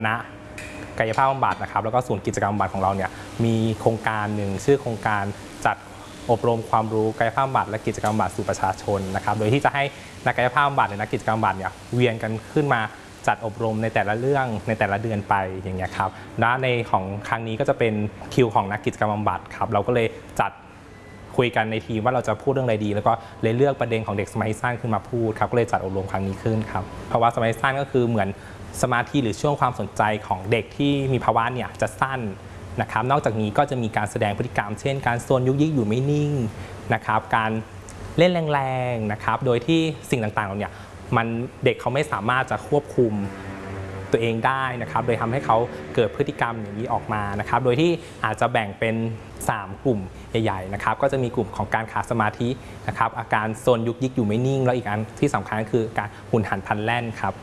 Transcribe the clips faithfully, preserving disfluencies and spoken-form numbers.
ณกายภาพบำบัดนะครับแล้วก็ศูนย์กิจกรรมบำบัดของเราเนี่ยมีโครงการหนึ่งชื่อโครงการจัดอบรมความรู้กายภาพบำบัดและกิจกรรมบำบัดสู่ประชาชนนะครับโดยที่จะให้นักกายภาพบำบัดและนักกิจกรรมบำบัดเนี่ยเวียนกันขึ้นมาจัดอบรมในแต่ละเรื่องในแต่ละเดือนไปอย่างเงี้ยครับและในของครั้งนี้ก็จะเป็นคิวของนักกิจกรรมบำบัดครับเราก็เลยจัดคุยกันในทีมว่าเราจะพูดเรื่องอะไรดีแล้วก็เลยเลือกประเด็นของเด็กสมัยสั้นขึ้นมาพูดครับก็เลยจัดอบรมครั้งนี้ขึ้นครับภาวะสมัยสั้นก็คือเหมือนสมาธิหรือช่วงความสนใจของเด็กที่มีภาวะเนี่ยจะสั้นนะครับนอกจากนี้ก็จะมีการแสดงพฤติกรรมเช่นการโซนยุกยิกอยู่ไม่นิ่งนะครับการเล่นแรงๆนะครับโดยที่สิ่งต่างๆเหล่านี้มันเด็กเขาไม่สามารถจะควบคุมตัวเองได้นะครับโดยทำให้เขาเกิดพฤติกรรมอย่างนี้ออกมานะครับโดยที่อาจจะแบ่งเป็นสามกลุ่มใหญ่ๆนะครับก็จะมีกลุ่มของการขาดสมาธินะครับอาการโซนยุกยิกอยู่ไม่นิ่งแล้วอีกอันที่สำคัญคือการหุ่นหันพลันแล่นครับ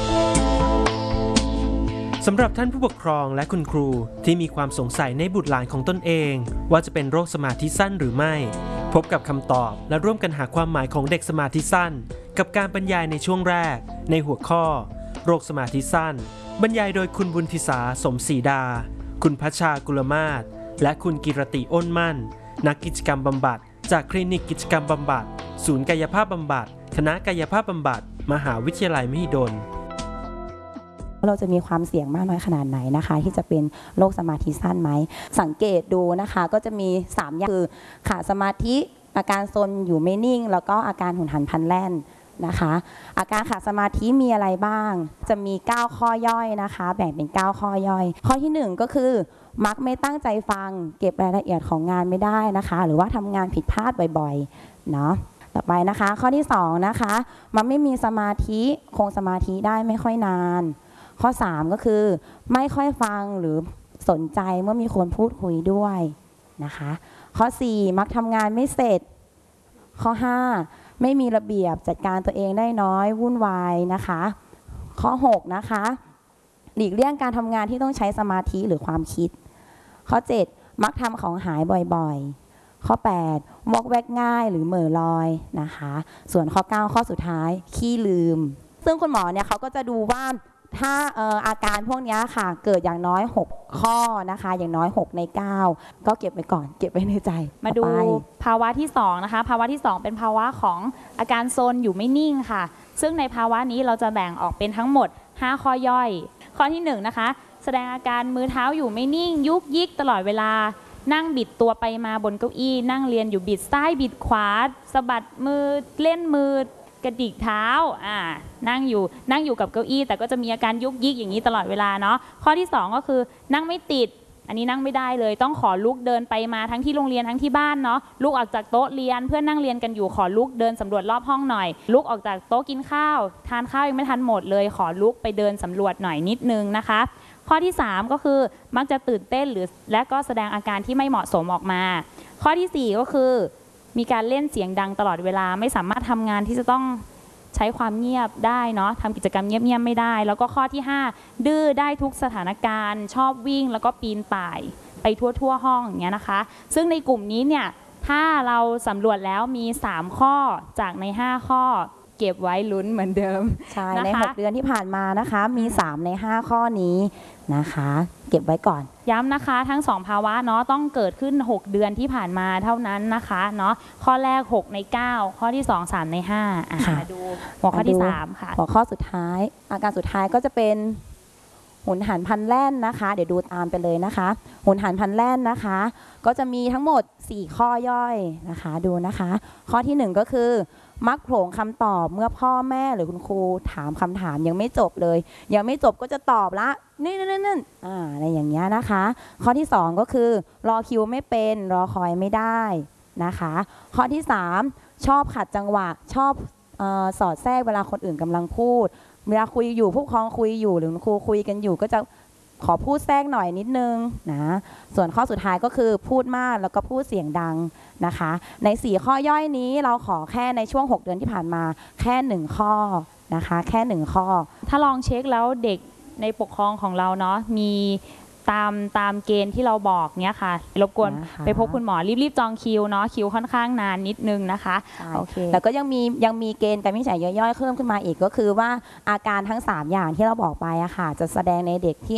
สำหรับท่านผู้ปกครองและคุณครูที่มีความสงสัยในบุตรหลานของตนเองว่าจะเป็นโรคสมาธิสั้นหรือไม่พบกับคำตอบและร่วมกันหาความหมายของเด็กสมาธิสั้นกับการบรรยายในช่วงแรกในหัวข้อโรคสมาธิสั้นบรรยายโดยคุณบุญทิสาสมศรีดาคุณพัชชากุลมาศและคุณกิรติอ้นมั่นนักกิจกรรมบำบัดจากคลินิกกิจกรรมบำบัดศูนย์กายภาพบำบัดคณะกายภาพบำบัดมหาวิทยาลัยมหิดลเราจะมีความเสี่ยงมากน้อยขนาดไหนนะคะที่จะเป็นโรคสมาธิสั้นไหมสังเกตดูนะคะก็จะมีสามอย่างคือขาดสมาธิอาการซนอยู่ไม่นิ่งแล้วก็อาการหุนหันพลันแล่นนะคะอาการขาดสมาธิมีอะไรบ้างจะมีเก้าข้อย่อยนะคะแบ่งเป็นเก้าข้อย่อยข้อที่หนึ่งก็คือมักไม่ตั้งใจฟังเก็บรายละเอียดของงานไม่ได้นะคะหรือว่าทำงานผิดพลาดบ่อยๆเนาะต่อไปนะคะข้อที่สองนะคะมันไม่มีสมาธิคงสมาธิได้ไม่ค่อยนานข้อสามก็คือไม่ค่อยฟังหรือสนใจเมื่อมีคนพูดคุยด้วยนะคะข้อสี่มักทำงานไม่เสร็จข้อห้าไม่มีระเบียบจัดการตัวเองได้น้อยวุ่นวายนะคะข้อหกนะคะหลีกเลี่ยงการทำงานที่ต้องใช้สมาธิหรือความคิดข้อเจ็ดมักทำของหายบ่อยๆข้อแปดวอกแวกง่ายหรือเหม่อลอยนะคะส่วนข้อเก้าข้อสุดท้ายขี้ลืมซึ่งคุณหมอเนี่ยเขาก็จะดูว่าถ้าเอ่ออาการพวกนี้ค่ะเกิดอย่างน้อยหกข้อนะคะอย่างน้อยหกในเก้าก็เก็บไว้ก่อนเก็บไว้ในใจมาดูภาวะที่สองนะคะภาวะที่สองเป็นภาวะของอาการโซนอยู่ไม่นิ่งค่ะซึ่งในภาวะนี้เราจะแบ่งออกเป็นทั้งหมดห้าข้อย่อยข้อที่หนึ่งนะคะแสดงอาการมือเท้าอยู่ไม่นิ่งยุกยิกตลอดเวลานั่งบิดตัวไปมาบนเก้าอี้นั่งเรียนอยู่บิดซ้ายบิดขวาสะบัดมือเล่นมือกระดิกเท้าอ่านั่งอยู่นั่งอยู่กับเก้าอี้แต่ก็จะมีอาการยุกยิกอย่างนี้ตลอดเวลาเนาะข้อที่สองก็คือนั่งไม่ติดอันนี้นั่งไม่ได้เลยต้องขอลุกเดินไปมาทั้งที่โรงเรียนทั้งที่บ้านเนาะลุกออกจากโต๊ะเรียนเพื่อนนั่งเรียนกันอยู่ขอลุกเดินสำรวจรอบห้องหน่อยลุกออกจากโต๊ะกินข้าวทานข้าวยังไม่ทันหมดเลยขอลุกไปเดินสำรวจหน่อยนิดนึงนะคะข้อที่สามก็คือมักจะตื่นเต้นหรือและก็แสดงอาการที่ไม่เหมาะสมออกมาข้อที่สี่ก็คือมีการเล่นเสียงดังตลอดเวลาไม่สามารถทำงานที่จะต้องใช้ความเงียบได้เนาะทำกิจกรรมเงียบๆไม่ได้แล้วก็ข้อที่ห้าดื้อได้ทุกสถานการณ์ชอบวิ่งแล้วก็ปีนป่ายไปทั่วๆห้องอย่างเงี้ยนะคะซึ่งในกลุ่มนี้เนี่ยถ้าเราสำรวจแล้วมีสามข้อจากในห้าข้อเก็บไว้ลุ้นเหมือนเดิมใช่ในหกเดือนที่ผ่านมานะคะมีสามในห้าข้อนี้นะคะเก็บไว้ก่อนย้ำนะคะทั้งสองภาวะเนาะต้องเกิดขึ้นหกเดือนที่ผ่านมาเท่านั้นนะคะเนาะข้อแรกหกในเก้าข้อที่สอง สามในห้าอ่ะมาดูหัวข้อที่สามค่ะหัวข้อสุดท้ายอาการสุดท้ายก็จะเป็นหุนหันพลันแล่นนะคะเดี๋ยวดูตามไปเลยนะคะหุนหันพลันแล่นนะคะก็จะมีทั้งหมดสี่ข้อย่อยนะคะดูนะคะข้อที่หนึ่งก็คือมักโผล่คำตอบเมื่อพ่อแม่หรือคุณครูถามคำถามยังไม่จบเลยยังไม่จบก็จะตอบละนี่นั่นนั่นอ่าอะไรอย่างเงี้ยนะคะข้อที่สองก็คือรอคิวไม่เป็นรอคอยไม่ได้นะคะข้อที่สามชอบขัดจังหวะชอบเอ่อสอดแทรกเวลาคนอื่นกำลังพูดเวลาคุยอยู่ผู้ปกครองคุยอยู่หรือครูคุยกันอยู่ก็จะขอพูดแทรกหน่อยนิดนึงนะส่วนข้อสุดท้ายก็คือพูดมากแล้วก็พูดเสียงดังนะคะในสี่ข้อย่อยนี้เราขอแค่ในช่วงหกเดือนที่ผ่านมาแค่หนึ่งข้อนะคะแค่หนึ่งข้อถ้าลองเช็คแล้วเด็กในปกครองของเราเนาะมีตามตามเกณฑ์ที่เราบอกเนี้ยค่ะรบกวนไปพบคุณหมอรีบๆจองคิวเนาะคิวค่อนข้างนานนิดนึงนะคะโอเคแล้วก็ยังมียังมีเกณฑ์การวินิจฉัยย่อยๆเพิ่มขึ้นมาอีกก็คือว่าอาการทั้งสามอย่างที่เราบอกไปอะค่ะจะแสดงในเด็กที่